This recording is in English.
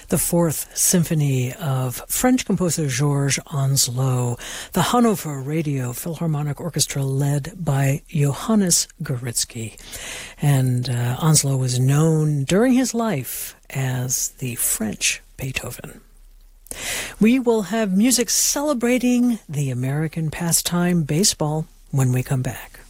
the Fourth Symphony of French composer Georges Ancelot, the Hanover Radio Philharmonic Orchestra led by Johannes Gouritzky. And Ancelot was known during his life as the French Beethoven. We will have music celebrating the American pastime baseball when we come back.